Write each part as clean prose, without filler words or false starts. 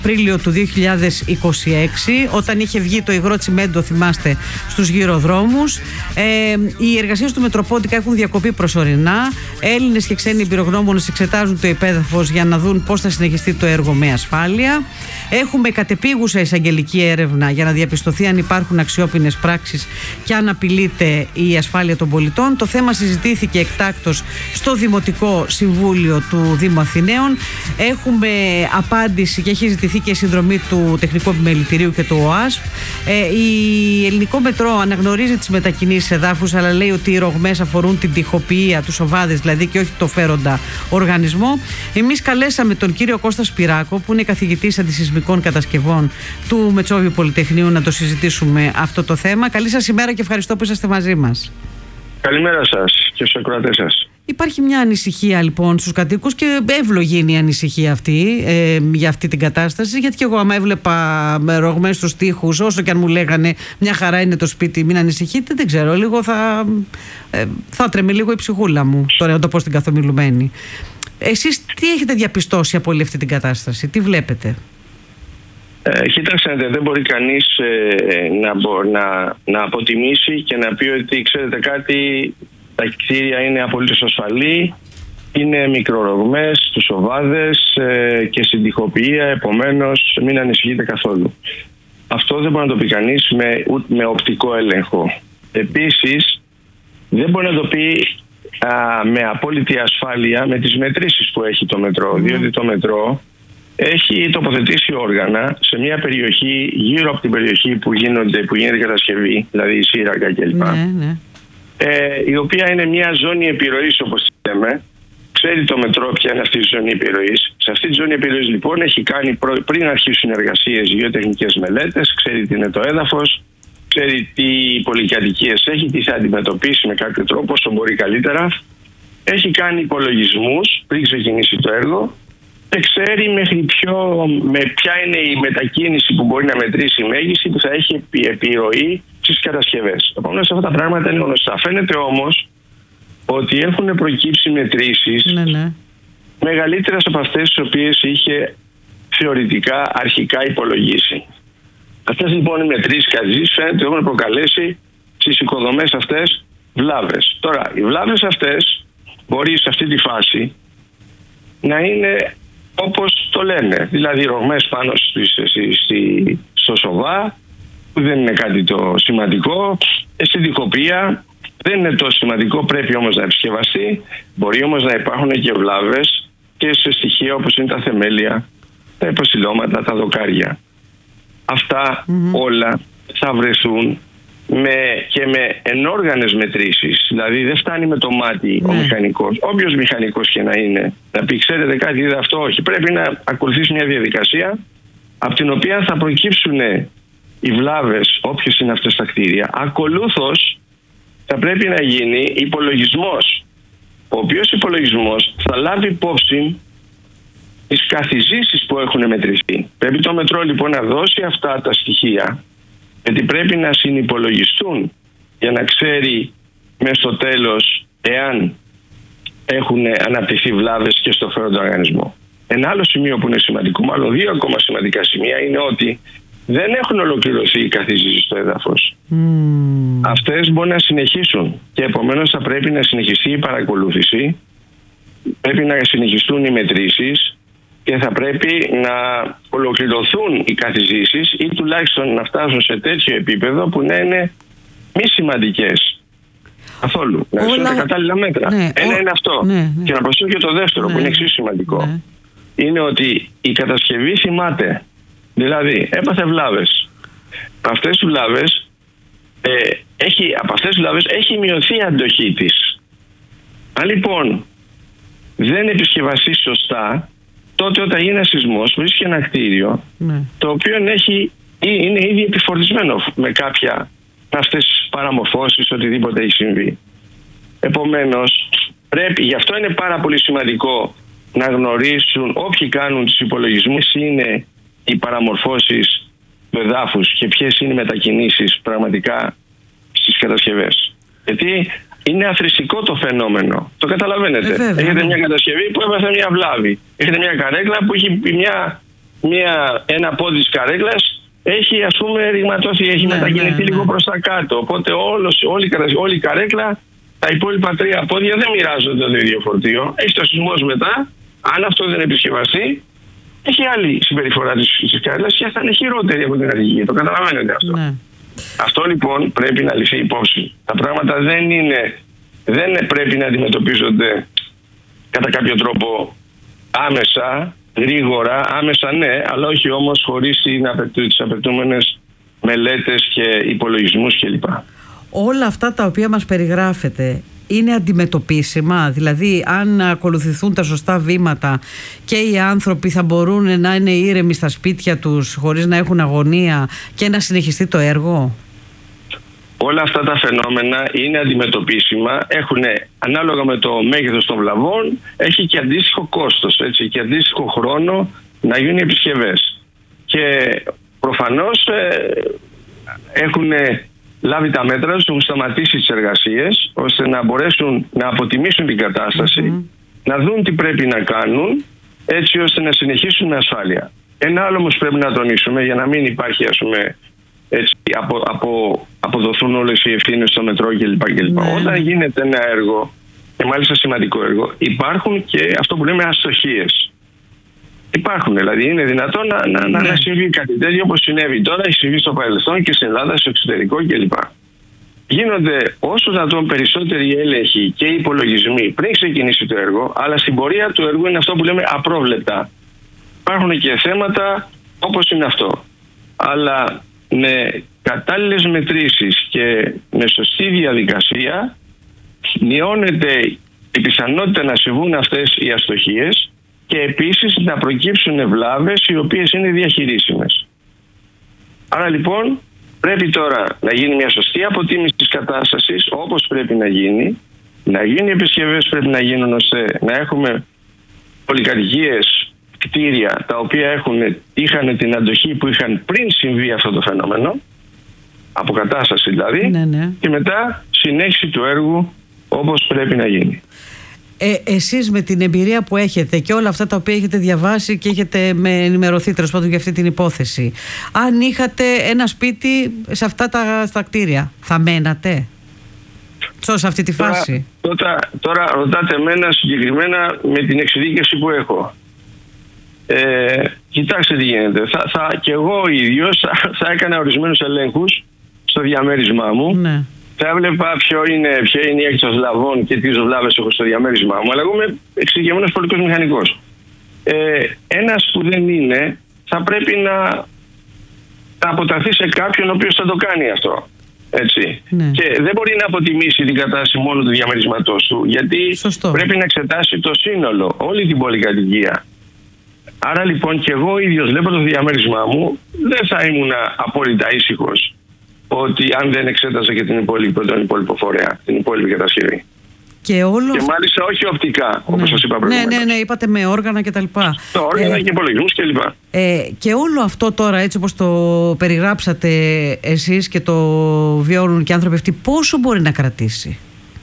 Απρίλιο του 2026, όταν είχε βγει το υγρό τσιμέντο, θυμάστε, στους γυροδρόμους. Οι εργασίες του Μετροπόντικα έχουν διακοπεί προσωρινά. Έλληνες και ξένοι εμπειρογνώμονες εξετάζουν το υπέδαφος για να δουν πώς θα συνεχιστεί το έργο με ασφάλεια. Έχουμε κατεπίγουσα εισαγγελική έρευνα για να διαπιστωθεί αν υπάρχουν αξιόπινες πράξεις και αν απειλείται η ασφάλεια των πολιτών. Το θέμα συζητήθηκε εκτάκτως στο Δημοτικό Συμβούλιο του Δήμου Αθηναίων. Έχουμε απάντηση και έχει ζητηθεί και η συνδρομή του Τεχνικού Επιμελητηρίου και του ΟΑΣΠ. Η Ελληνικό Μετρό αναγνωρίζει τις μετακινήσεις εδάφους, αλλά λέει ότι οι ρογμές αφορούν την τοιχοποιία, τους οβάδες δηλαδή, και όχι το φέροντα οργανισμό. Εμείς καλέσαμε τον κύριο Κώστα Σπυράκο, που είναι καθηγητής αντισυσμικών κατασκευών του Μετσόβιου Πολυτεχνείου, να το συζητήσουμε αυτό το θέμα. Καλή σας ημέρα και ευχαριστώ που είσαστε μαζί μας. Καλημέρα σας και στους ακροατές σας. Υπάρχει μια ανησυχία λοιπόν στους κατοίκους και εύλογη είναι η ανησυχία αυτή για αυτή την κατάσταση, γιατί και εγώ άμα έβλεπα ρογμές στους τοίχους, όσο και αν μου λέγανε μια χαρά είναι το σπίτι, μην ανησυχείτε, δεν ξέρω, λίγο θα τρέμει λίγο η ψυχούλα μου, τώρα να το πω στην καθομιλουμένη. Εσείς τι έχετε διαπιστώσει από όλη αυτή την κατάσταση, τι βλέπετε? Κοίταξτε, δεν μπορεί κανείς να αποτιμήσει και να πει ότι ξέρετε κάτι, τα κτίρια είναι απολύτως ασφαλή, είναι μικρορογμές, τους οβάδες και στην τοιχοποιία, επομένως μην ανησυχείτε καθόλου. Αυτό δεν μπορεί να το πει κανείς με οπτικό έλεγχο. Επίσης, δεν μπορεί να το πει με απόλυτη ασφάλεια με τις μετρήσεις που έχει το μετρό, διότι το μετρό έχει τοποθετήσει όργανα σε μια περιοχή γύρω από την περιοχή που γίνεται η κατασκευή, δηλαδή η σύραγγα κλπ. Η οποία είναι μια ζώνη επιρροής, όπως λέμε. Ξέρει το μετρό ποια είναι αυτή η ζώνη επιρροής. Σε αυτή τη ζώνη επιρροής λοιπόν έχει κάνει πριν αρχίσουν εργασίες γεωτεχνικές μελέτες, ξέρει τι είναι το έδαφος, ξέρει τι πολυκατοικίες έχει, τι θα αντιμετωπίσει με κάποιο τρόπο όσο μπορεί καλύτερα. Έχει κάνει υπολογισμούς πριν ξεκινήσει το έργο και ξέρει ποια είναι η μετακίνηση που μπορεί να μετρήσει η μέγιστη που θα έχει επιρροή στις κατασκευές. Επομένως αυτά τα πράγματα είναι γνωστά. Φαίνεται όμως ότι έχουν προκύψει μετρήσεις μεγαλύτερες από αυτές τις οποίες είχε θεωρητικά αρχικά υπολογίσει. Αυτές λοιπόν οι μετρήσεις κατζήσεις φαίνεται ότι έχουν προκαλέσει στις οικοδομές αυτές βλάβες. Τώρα, οι βλάβες αυτές μπορεί σε αυτή τη φάση να είναι όπως το λένε, δηλαδή ρογμές πάνω στο σοβά, που δεν είναι κάτι το σημαντικό, στην τοιχοποιία δεν είναι το σημαντικό, πρέπει όμως να επισκευαστεί. Μπορεί όμως να υπάρχουν και βλάβες και σε στοιχεία όπως είναι τα θεμέλια, τα υποστηλώματα, τα δοκάρια. Αυτά όλα θα βρεθούν με ενόργανες μετρήσεις. Δηλαδή δεν φτάνει με το μάτι ο μηχανικός, όποιος μηχανικός και να είναι, να πει ξέρετε κάτι, είδε αυτό, όχι. Πρέπει να ακολουθήσει μια διαδικασία από την οποία θα προκύψουν οι βλάβες, όποιες είναι αυτές τα κτίρια. Ακολούθως θα πρέπει να γίνει υπολογισμός, ο οποίος υπολογισμός θα λάβει υπόψη τις καθιζήσεις που έχουν μετρηθεί. Πρέπει το μετρό λοιπόν να δώσει αυτά τα στοιχεία, γιατί πρέπει να συνυπολογιστούν για να ξέρει μες στο τέλος εάν έχουν αναπτυχθεί βλάβες και στο φέροντα οργανισμό. Ένα άλλο σημείο που είναι σημαντικό, μάλλον δύο ακόμα σημαντικά σημεία, είναι ότι δεν έχουν ολοκληρωθεί οι καθιζήσεις στο έδαφος. Αυτές μπορεί να συνεχίσουν και επομένως θα πρέπει να συνεχιστεί η παρακολούθηση, πρέπει να συνεχιστούν οι μετρήσεις και θα πρέπει να ολοκληρωθούν οι καθιζήσεις ή τουλάχιστον να φτάσουν σε τέτοιο επίπεδο που να είναι μη σημαντικές καθόλου. Να είναι τα κατάλληλα μέτρα. Ένα είναι αυτό. Και να προσθέσω και το δεύτερο που είναι εξίσου σημαντικό. Είναι ότι η κατασκευή θυμάται. Δηλαδή έπαθε βλάβες. Αυτές τις βλάβες από αυτές τις βλάβες έχει μειωθεί η αντοχή της. Αν λοιπόν δεν επισκευαστεί σωστά, τότε όταν γίνει ένα σεισμός βρίσκει ένα κτίριο το οποίο είναι ήδη επιφορτισμένο με κάποια αυτές τις παραμορφώσεις, οτιδήποτε έχει συμβεί. Επομένως γι' αυτό είναι πάρα πολύ σημαντικό να γνωρίσουν όποιοι κάνουν τους υπολογισμούς είναι οι παραμορφώσεις του εδάφους και ποιες είναι οι μετακινήσεις πραγματικά στις κατασκευές. Γιατί είναι αθροιστικό το φαινόμενο. Το καταλαβαίνετε. Έχετε μια κατασκευή που έπαθε μια βλάβη. Έχετε μια καρέκλα που έχει μια ένα πόδι της καρέκλας έχει, ας πούμε, ρηγματωθεί, έχει μετακινηθεί λίγο προς τα κάτω. Οπότε όλη η καρέκλα, τα υπόλοιπα 3 πόδια δεν μοιράζονται το ίδιο φορτίο. Έχει το σεισμός μετά. Αν αυτό δεν επισκευαστεί, έχει άλλη συμπεριφορά της καρέκλας και θα είναι χειρότερη από την αρχική. Το καταλαβαίνετε αυτό. Ναι. Αυτό λοιπόν πρέπει να ληφθεί υπόψη. Τα πράγματα δεν πρέπει να αντιμετωπίζονται κατά κάποιο τρόπο άμεσα, γρήγορα, άμεσα ναι, αλλά όχι όμως χωρίς τις απαιτούμενες μελέτες και υπολογισμούς κλπ. Όλα αυτά τα οποία μας περιγράφετε είναι αντιμετωπίσιμα, δηλαδή αν ακολουθηθούν τα σωστά βήματα και οι άνθρωποι θα μπορούν να είναι ήρεμοι στα σπίτια τους χωρίς να έχουν αγωνία και να συνεχιστεί το έργο? Όλα αυτά τα φαινόμενα είναι αντιμετωπίσιμα, έχουν ανάλογα με το μέγεθος των βλαβών, έχει και αντίστοιχο κόστος, έτσι, και αντίστοιχο χρόνο να γίνουν οι επισκευές. Και προφανώς έχουν λάβει τα μέτρα τους, έχουν σταματήσει τις εργασίες ώστε να μπορέσουν να αποτιμήσουν την κατάσταση, να δουν τι πρέπει να κάνουν έτσι ώστε να συνεχίσουν με ασφάλεια. Ένα άλλο όμως πρέπει να τονίσουμε για να μην υπάρχει, ας πούμε, έτσι, αποδοθούν όλες οι ευθύνες στο μετρό κλπ. Όταν γίνεται ένα έργο, και μάλιστα σημαντικό έργο, υπάρχουν και αυτό που λέμε αστοχίες. Υπάρχουν, δηλαδή είναι δυνατόν να συμβεί κάτι τέτοιο όπως συνέβη τώρα, έχει συμβεί στο παρελθόν και στην Ελλάδα, στο εξωτερικό κλπ. Γίνονται όσο δυνατόν περισσότεροι έλεγχοι και υπολογισμοί πριν ξεκινήσει το έργο, αλλά στην πορεία του έργου είναι αυτό που λέμε απρόβλεπτα. Υπάρχουν και θέματα όπως είναι αυτό. Αλλά με κατάλληλες μετρήσεις και με σωστή διαδικασία μειώνεται η πιθανότητα να συμβούν αυτές οι αστοχίες και επίσης να προκύψουν βλάβες οι οποίες είναι διαχειρίσιμες. Άρα λοιπόν πρέπει τώρα να γίνει μια σωστή αποτίμηση της κατάστασης όπως πρέπει να γίνει, να γίνουν οι επισκευές πρέπει να γίνουν ώστε να έχουμε πολυκατοικίες, κτίρια τα οποία είχαν την αντοχή που είχαν πριν συμβεί αυτό το φαινόμενο, αποκατάσταση δηλαδή, και μετά συνέχιση του έργου όπως πρέπει να γίνει. Εσείς με την εμπειρία που έχετε και όλα αυτά τα οποία έχετε διαβάσει και έχετε ενημερωθεί τέλος πάντων για αυτή την υπόθεση, αν είχατε ένα σπίτι σε αυτά τα κτίρια, θα μένατε σε αυτή τη φάση? Τώρα ρωτάτε εμένα συγκεκριμένα με την εξειδίκευση που έχω. Κοιτάξτε τι γίνεται. Και εγώ ίδιος θα έκανα ορισμένους ελέγχους στο διαμέρισμά μου. Ναι. Θα έβλεπα ποια είναι η έκτος βλαβών και τι βλάβες έχω στο διαμέρισμά μου. Αλλά εγώ είμαι εξειδικευμένος πολικός μηχανικός. Ένας που δεν είναι θα πρέπει να αποταθεί σε κάποιον ο οποίος θα το κάνει αυτό. Έτσι. Ναι. Και δεν μπορεί να αποτιμήσει την κατάσταση μόνο του διαμερισματός του, γιατί πρέπει να εξετάσει το σύνολο, όλη την πολυκατοικία. Άρα λοιπόν και εγώ ίδιος βλέπω το διαμέρισμά μου, δεν θα ήμουν απόλυτα ήσυχος ότι αν δεν εξέταζα και τον υπόλοιπο φορέα, την υπόλοιπη κατασκευή. Και μάλιστα όχι οπτικά, όπως σας είπα προηγουμένως. Ναι, είπατε με όργανα κτλ. Όργανα και υπολογισμούς κλπ. Και όλο αυτό τώρα, έτσι όπως το περιγράψατε εσείς και το βιώνουν και οι άνθρωποι αυτοί, πόσο μπορεί να κρατήσει?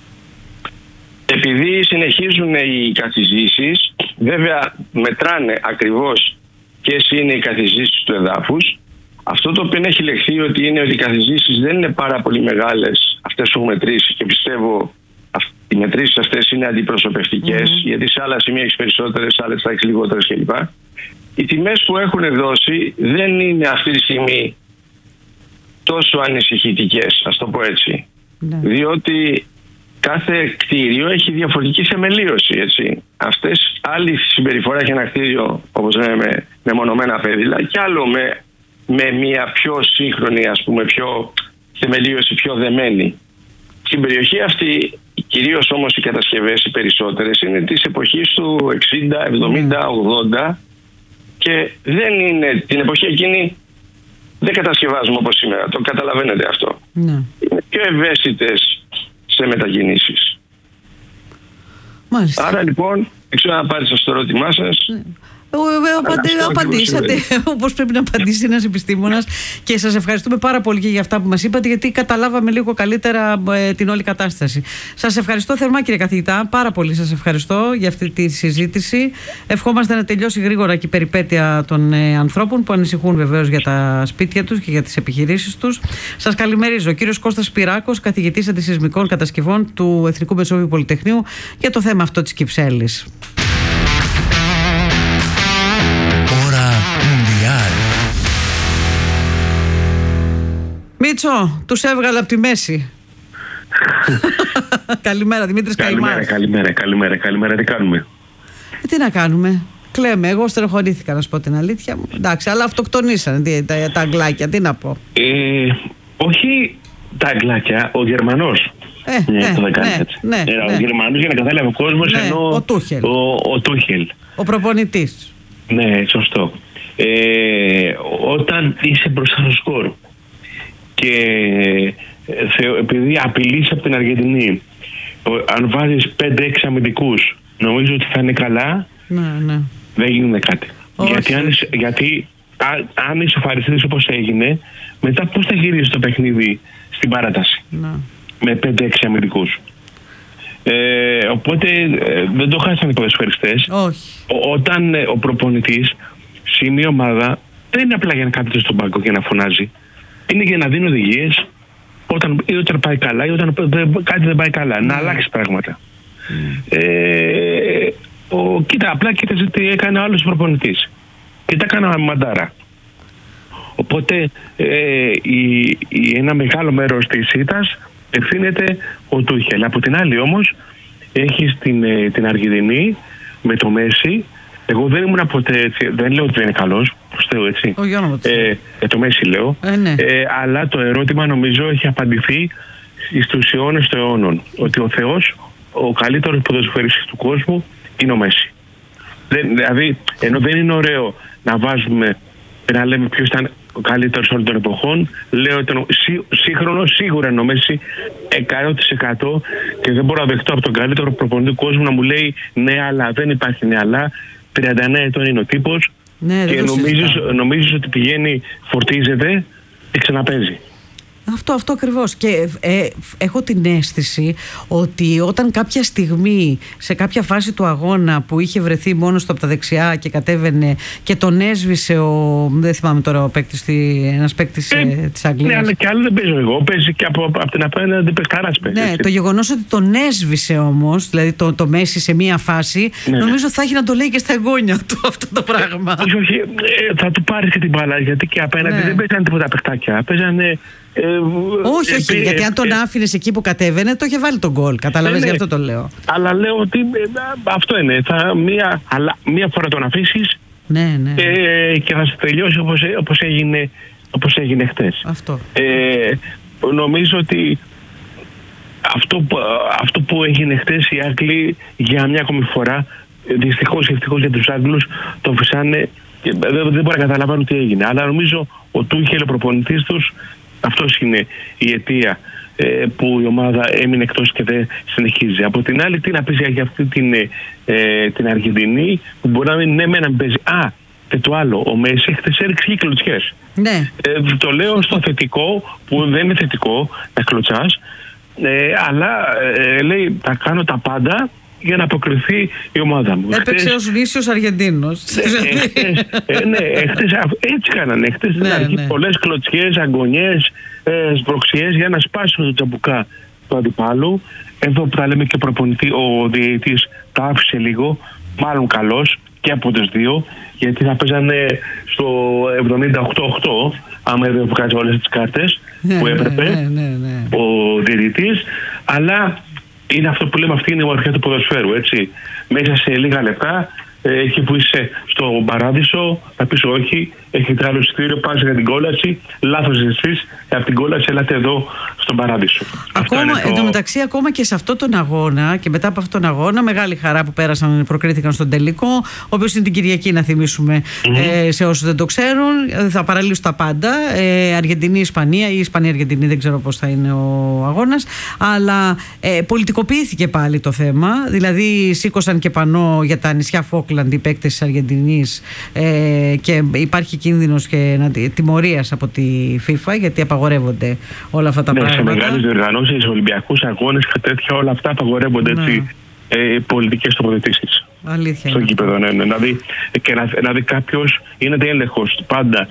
Επειδή συνεχίζουν οι καθιζήσεις, βέβαια μετράνε ακριβώς ποιες είναι οι καθιζήσεις του εδάφους. Αυτό το οποίο έχει λεχθεί ότι είναι ότι οι καθιζήσεις δεν είναι πάρα πολύ μεγάλες αυτές που έχουν μετρήσει, και πιστεύω οι μετρήσεις αυτές είναι αντιπροσωπευτικές, γιατί σε άλλα σημεία έχεις περισσότερες, σε άλλες θα έχεις λιγότερες κλπ. Οι τιμές που έχουν δώσει δεν είναι αυτή τη στιγμή τόσο ανησυχητικές, ας το πω έτσι. Διότι κάθε κτίριο έχει διαφορετική θεμελίωση, έτσι. Αυτές άλλη συμπεριφορά έχει ένα κτίριο, όπως λέμε, με μονομένα πέδιλα, και άλλο με μια πιο σύγχρονη, ας πούμε, πιο θεμελίωση, πιο δεμένη. Στην περιοχή αυτή, κυρίως όμως οι κατασκευές οι περισσότερες είναι της εποχής του 60, 70, 80 και δεν είναι, την εποχή εκείνη δεν κατασκευάζουμε όπως σήμερα, το καταλαβαίνετε αυτό. Είναι πιο ευαίσθητες σε μετακινήσεις. Μάλιστα. Άρα λοιπόν, δεν ξέρω να πάρεις στο ερώτημά σας. Απαντήσατε όπως πρέπει να απαντήσει ένας επιστήμονας, και σας ευχαριστούμε πάρα πολύ και για αυτά που μας είπατε, γιατί καταλάβαμε λίγο καλύτερα την όλη κατάσταση. Σας ευχαριστώ θερμά, κύριε καθηγητά, πάρα πολύ σας ευχαριστώ για αυτή τη συζήτηση. Ευχόμαστε να τελειώσει γρήγορα και η περιπέτεια των ανθρώπων που ανησυχούν βεβαίως για τα σπίτια τους και για τις επιχειρήσεις τους. Σας καλημερίζω. Ο κύριος Κώστας Σπυράκος, καθηγητής αντισεισμικών κατασκευών του Εθνικού Μεσοβίου Πολυτεχνείου, για το θέμα αυτό της Κυψέλης. Μίτσο, τους έβγαλα από τη μέση. Καλημέρα, Δημήτρης Καημάς. Καλημέρα, τι κάνουμε? Τι να κάνουμε, κλαίμε. Εγώ στενοχωρήθηκα, να σου πω την αλήθεια μου. Εντάξει, αλλά αυτοκτονήσανε τα αγγλάκια, τι να πω. Όχι τα αγγλάκια, ο Γερμανός. Ο Γερμανός, για να καταλάβει ο κόσμος, ενώ ο Τούχελ. Ο προπονητής. Ναι, σωστό. Όταν είσαι μπροστά στο σκορ και επειδή απειλείς από την Αργεντινή, αν βάζεις 5-6 αμυντικούς, νομίζω ότι θα είναι καλά. Ναι. Δεν γίνεται κάτι. Γιατί αν ισοφαριστείς όπως έγινε, μετά πώς θα γυρίσεις το παιχνίδι στην παράταση? Με 5-6 αμυντικούς. Οπότε δεν το χάσανε οι ποδοσφαιριστές. Όταν ο προπονητής σε μια ομάδα δεν είναι απλά για να κάθεται στον πάγκο και να φωνάζει. Είναι για να δίνει οδηγίες όταν πάει καλά ή όταν κάτι δεν πάει καλά. Να αλλάξει πράγματα. Απλά κοίταζε τι έκανε ο άλλος προπονητής. Και τα έκανα μαντάρα. Οπότε ένα μεγάλο μέρος της ήττας ευθύνεται ο Τούχελ. Από την άλλη όμως έχεις την Αργεντινή με το Μέση. Εγώ δεν ήμουν ποτέ έτσι, δεν λέω ότι δεν είναι καλός, προς Θεού, έτσι. Το Μέση λέω. Ναι. Αλλά το ερώτημα νομίζω έχει απαντηθεί στους αιώνες των αιώνων. Ότι ο Θεός, ο καλύτερος ποδοσφαιριστής του κόσμου, είναι ο Μέση. Δηλαδή, ενώ δεν είναι ωραίο να βάζουμε, να λέμε ποιος ήταν ο καλύτερος όλων των εποχών, λέω ότι σύγχρονο σίγουρα είναι ο Μέση 100%, και δεν μπορώ να δεχτώ από τον καλύτερο προπονητή του κόσμου να μου λέει ναι, αλλά δεν υπάρχει ναι, αλλά 39 ετών είναι ο τύπος, και νομίζεις ότι πηγαίνει, φορτίζεται και ξαναπέζει. Αυτό ακριβώς. Και έχω την αίσθηση ότι όταν κάποια στιγμή, σε κάποια φάση του αγώνα που είχε βρεθεί μόνος του από τα δεξιά και κατέβαινε και τον έσβησε δεν θυμάμαι τώρα ο παίκτης, ένας παίκτης της Αγγλίας. Ναι, αλλά και άλλο δεν παίζω εγώ. Παίζει και από την απέναντι παιχταράς παίζει. Ναι, το γεγονός ότι τον έσβησε όμως, δηλαδή το Μέση σε μία φάση, νομίζω θα έχει να το λέει και στα εγγόνια του αυτό το πράγμα. Όχι, θα του πάρεις και την μπάλα, γιατί και απέναντι δεν παίζανε τίποτα παιχτάκια. Παίζανε. Όχι, γιατί αν τον άφηνες εκεί που κατέβαινε, το είχε βάλει τον γκολ. Καταλαβαίνεις, γι' αυτό το λέω. Αλλά λέω ότι αυτό είναι. Μία φορά τον αφήσεις και θα σε τελειώσει όπως έγινε χτες. Αυτό. Νομίζω ότι αυτό που έγινε χτες, οι Άγγλοι για μια ακόμη φορά, δυστυχώς για τους Άγγλους, το φυσάνε και δεν μπορώ να καταλαβαίνω τι έγινε. Αλλά νομίζω ο Τούχελ, ο προπονητής τους, αυτός είναι η αιτία που η ομάδα έμεινε εκτός και δεν συνεχίζει. Από την άλλη, τι να πεις για αυτή την Αργεντινή, που μπορεί να μην παίζει. Και το άλλο, ο Μέση χθες έριξε και κλωτσιές. Ναι. Το λέω στο θετικό, που δεν είναι θετικό να κλωτσάς, αλλά λέει θα κάνω τα πάντα για να αποκριθεί η ομάδα μου. Έπαιξε ως γνήσιος Αργεντίνος. Χτες έτσι κάνανε. Χτες στην αρχή πολλές κλωτσιές, αγωνιές, σμπροξιές για να σπάσει το τσαμπουκά του αντιπάλου. Εδώ που τα λέμε και ο διαιτητής τα άφησε λίγο, μάλλον καλός και από τους δύο, γιατί θα παίζανε στο 78-8 άμα δεν βγάζει όλες τις κάρτες που έπρεπε ο διαιτητής. Αλλά είναι αυτό που λέμε, αυτή είναι η ομορφιά του ποδοσφαίρου, έτσι. Μέσα σε λίγα λεπτά, εκεί που είσαι στο παράδεισο, θα πεις όχι, έχετε άλλο εισιτήριο, πας για την κόλαση, λάθος εσείς, από την κόλαση ελάτε εδώ στον Παράδεισο. Ακόμα, εν τω μεταξύ, ακόμα και σε αυτόν τον αγώνα και μετά από αυτόν τον αγώνα, μεγάλη χαρά που πέρασαν, προκρίθηκαν στον τελικό, ο οποίος είναι την Κυριακή, να θυμίσουμε σε όσους δεν το ξέρουν. Θα παραλύσουν τα πάντα. Αργεντινή-Ισπανία ή Ισπανία-Αργεντινή, δεν ξέρω πώς θα είναι ο αγώνας. Αλλά πολιτικοποιήθηκε πάλι το θέμα. Δηλαδή, σήκωσαν και πανό για τα νησιά Φόκλαντ οι παίκτες της Αργεντινής και υπάρχει κίνδυνος και τιμωρίας από τη FIFA, γιατί απαγορεύονται όλα αυτά τα πράγματα. Σε μεγάλες διοργανώσεις, Ολυμπιακούς αγώνες και τέτοια, όλα αυτά απαγορεύονται έτσι, πολιτικές τοποθετήσεις. Αλήθεια. Στο γήπεδο, ναι. Δηλαδή κάποιος γίνεται έλεγχος πάντα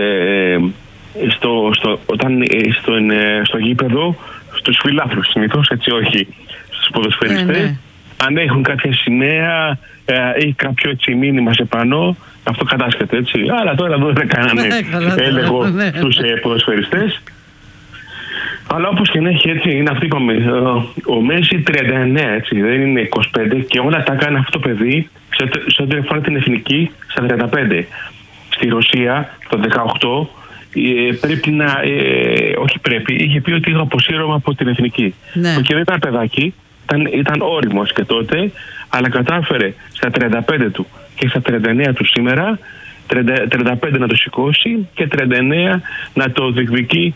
στο γήπεδο, στους φιλάθλους συνήθως, έτσι, όχι στους ποδοσφαιριστές. Αν έχουν κάποια σημαία ή κάποιο έτσι μήνυμα σε πανό, αυτό κατάσχεται, έτσι. Αλλά τώρα εδώ δεν κάνανε έλεγχο στους ποδοσφαιριστές. Αλλά όπως και να έχει, έτσι, είναι αυτή, είπαμε, ο Μέση 39, έτσι, δεν είναι 25, και όλα τα έκανε αυτό το παιδί σε ό,τι αφορά την εθνική στα 35. Στη Ρωσία το 18 είχε πει ότι είχα αποσύρωμα από την εθνική. Και δεν ήταν παιδάκι, ήταν όριμος και τότε, αλλά κατάφερε στα 35 του και στα 39 του σήμερα, 35 να το σηκώσει και 39 να το διεκδικεί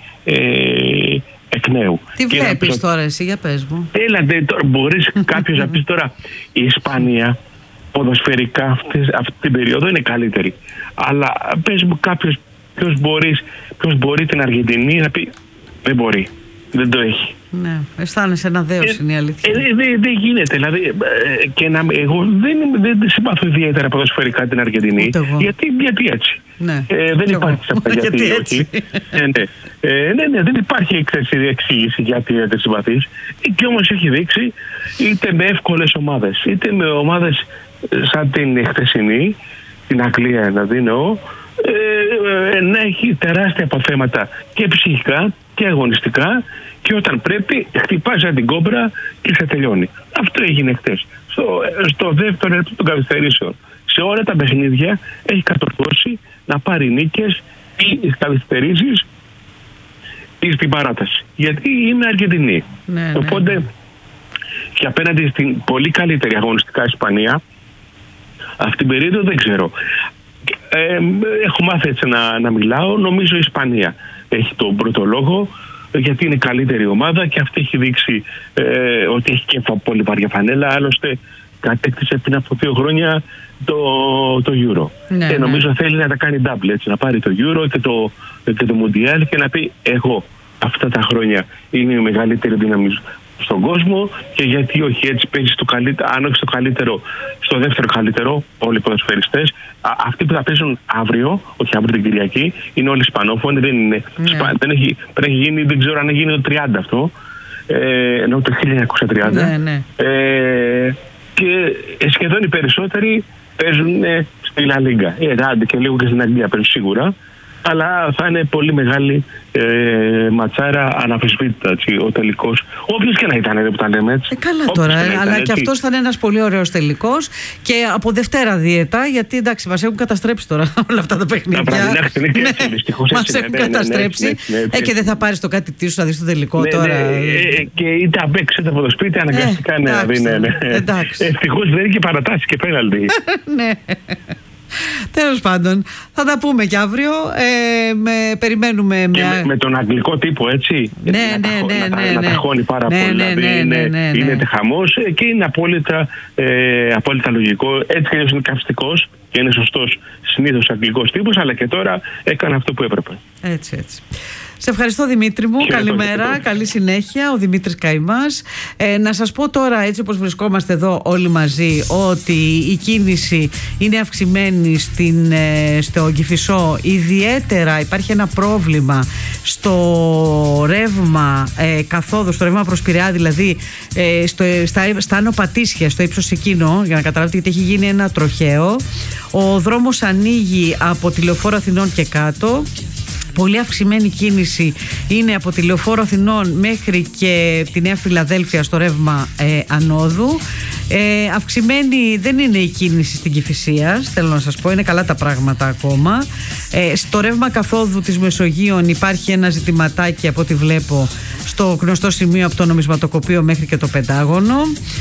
εκ νέου. Τι βλέπεις τώρα εσύ, για πες μου. Έλατε, τώρα μπορείς κάποιος να πεις τώρα, η Ισπανία ποδοσφαιρικά αυτή την περίοδο είναι καλύτερη. Αλλά πες μου κάποιος, ποιος μπορεί την Αργεντινή να πει δεν μπορεί, δεν το έχει. Ναι, αισθάνεσαι ένα δέος, είναι η αλήθεια. Δεν γίνεται, δηλαδή, εγώ δεν συμπαθώ ιδιαίτερα ποδοσφαιρικά την Αργεντινή. Γιατί έτσι. Ναι. Δεν υπάρχει σε αυτά γιατί έτσι. Δεν υπάρχει εξήγηση γιατί δεν συμπαθείς. Και όμως έχει δείξει είτε με εύκολες ομάδες, είτε με ομάδες σαν την χθεσινή, την Αγγλία δηλαδή εννοώ, να έχει τεράστια αποθέματα και ψυχικά και αγωνιστικά, και όταν πρέπει χτυπάει σαν την κόμπρα και σε τελειώνει. Αυτό έγινε χτες. Στο δεύτερο λεπτό των καθυστερήσεων. Σε όλα τα παιχνίδια έχει κατορθώσει να πάρει νίκες ή καθυστερήσεις ή στην παράταση. Γιατί είναι Αργεντινή. Οπότε και απέναντι στην πολύ καλύτερη αγωνιστικά Ισπανία, αυτή την περίοδο δεν ξέρω. Έχω μάθει έτσι να μιλάω. Νομίζω η Ισπανία έχει τον πρώτο λόγο, γιατί είναι καλύτερη ομάδα και αυτή έχει δείξει ότι έχει και πολύ βαριά φανέλα. Άλλωστε κατέκτησε πριν από 2 χρόνια το Euro. Νομίζω θέλει να τα κάνει double, έτσι, να πάρει το Euro και το Mundial και να πει εγώ αυτά τα χρόνια είναι η μεγαλύτερη δύναμη στον κόσμο, και γιατί όχι, έτσι παίζει στο καλύτερο, αν όχι στο καλύτερο, στο δεύτερο καλύτερο, όλοι οι ποδοσφαιριστές. Αυτοί που θα παίζουν αύριο, όχι αύριο την Κυριακή, είναι όλοι Ισπανόφωνοι, δεν είναι. Πρέπει να έχει γίνει, δεν ξέρω αν έχει γίνει το 30 αυτό, ενώ το 1930. Και σχεδόν οι περισσότεροι παίζουν στη Λα Λίγκα. Άντε και λίγο και στην Αγγλία παίζουν σίγουρα. Αλλά θα είναι πολύ μεγάλη ματσάρα, αναμφισβήτητα, ο τελικός. Όποιος και να ήταν, που τα λέμε έτσι. Καλά τώρα, αλλά και αυτός θα είναι ένας πολύ ωραίος τελικός. Και από Δευτέρα δίαιτα, γιατί εντάξει, μας έχουν καταστρέψει τώρα όλα αυτά τα παιχνίδια. Μας έχουν καταστρέψει. Και δεν θα πάρεις το κάτι τι σου να δεις το τελικό τώρα. Και είτε απ' έξω είτε από το σπίτι, αναγκαστικά ευτυχώς δεν έχει παρατάσει και πέναλτι. Ναι. Τέλος πάντων, θα τα πούμε κι αύριο. Περιμένουμε με τον αγγλικό τύπο, έτσι. Να ταχώνει πάρα πολύ. Είναι χαμός και είναι απόλυτα λογικό. Έτσι και είναι καυστικός και είναι σωστός συνήθως αγγλικός τύπος, αλλά και τώρα έκανε αυτό που έπρεπε. Έτσι. Σε ευχαριστώ, Δημήτρη μου. Καλημέρα, καλή συνέχεια. Ο Δημήτρης Καημάς. Να σας πω τώρα, έτσι όπως βρισκόμαστε εδώ όλοι μαζί, ότι η κίνηση είναι αυξημένη στο Κηφισό. Ιδιαίτερα υπάρχει ένα πρόβλημα στο ρεύμα καθόδου, στο ρεύμα προς Πειραιά, δηλαδή στα Άνω Πατήσια, στο ύψος εκείνο, για να καταλάβετε, γιατί έχει γίνει ένα τροχαίο. Ο δρόμος ανοίγει από τη Λεωφόρο Αθηνών και κάτω. Πολύ αυξημένη κίνηση είναι από τη Λεωφόρο Αθηνών μέχρι και τη Νέα Φιλαδέλφια στο ρεύμα ανόδου. Αυξημένη δεν είναι η κίνηση στην Κηφισίας, θέλω να σας πω, είναι καλά τα πράγματα ακόμα. Στο ρεύμα καθόδου της Μεσογείων υπάρχει ένα ζητηματάκι από ό,τι βλέπω στο γνωστό σημείο από το νομισματοκοπείο μέχρι και το Πεντάγωνο.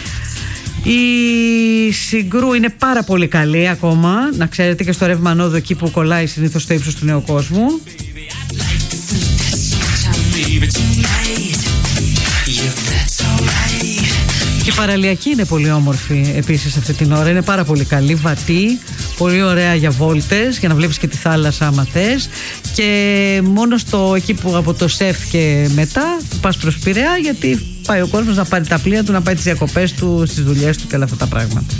Η Συγκρού είναι πάρα πολύ καλή ακόμα, να ξέρετε, και στο ρεύμα ανόδου, εκεί που κολλάει συνήθως στο ύψος του Νέου Κόσμου. Και η Παραλιακή είναι πολύ όμορφη επίσης αυτή την ώρα, είναι πάρα πολύ καλή, βατή, πολύ ωραία για βόλτες, για να βλέπεις και τη θάλασσα άμα θες. Και μόνο εκεί που από το ΣΕΦ και μετά πας προς Πειραιά, γιατί πάει ο κόσμος να πάρει τα πλοία του, να πάει τις διακοπές του, στις δουλειές του και όλα αυτά τα πράγματα.